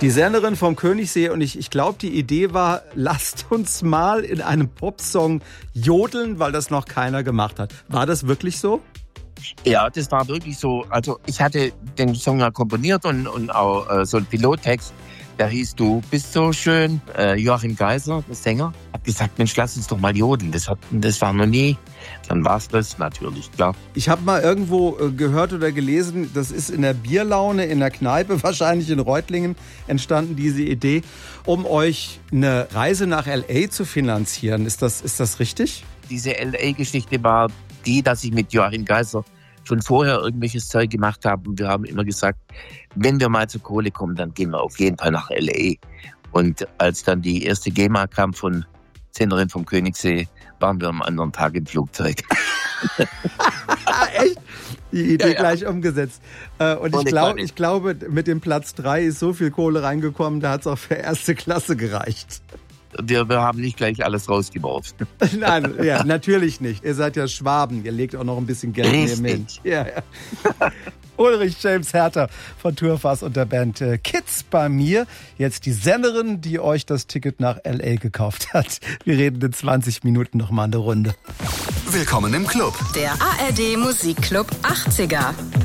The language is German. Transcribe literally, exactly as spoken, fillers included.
Die Sängerin vom Königssee und ich, ich glaube, die Idee war, lasst uns mal in einem Popsong jodeln, weil das noch keiner gemacht hat. War das wirklich so? Ja, das war wirklich so. Also ich hatte den Song ja komponiert und, und auch äh, so einen Pilottext. Der hieß Du bist so schön. Äh, Joachim Geiser, der Sänger, hat gesagt, Mensch, lass uns doch mal jodeln. Das, hat, das war noch nie. Dann war es das natürlich, klar. Ich habe mal irgendwo äh, gehört oder gelesen, das ist in der Bierlaune, in der Kneipe, wahrscheinlich in Reutlingen, entstanden diese Idee, um euch eine Reise nach L A zu finanzieren. Ist das, ist das richtig? Diese L A-Geschichte war die, dass ich mit Joachim Geiser schon vorher irgendwelches Zeug gemacht habe. Und wir haben immer gesagt, wenn wir mal zur Kohle kommen, dann gehen wir auf jeden Fall nach L A. Und als dann die erste GEMA kam von Sängerin vom Königssee, waren wir am anderen Tag im Flugzeug. Echt? Die Idee ja, ja. gleich umgesetzt. Und ich, glaub, ich glaube, mit dem Platz drei ist so viel Kohle reingekommen, da hat es auch für erste Klasse gereicht. Wir, wir haben nicht gleich alles rausgeworfen. Nein, ja, natürlich nicht. Ihr seid ja Schwaben. Ihr legt auch noch ein bisschen Geld neben hin. Ja, ja. Ulrich James Herter von Tourfass und der Band äh, Kids bei mir. Jetzt die Sängerin, die euch das Ticket nach L A gekauft hat. Wir reden in zwanzig Minuten noch mal eine Runde. Willkommen im Club. Der A R D Musikclub achtziger.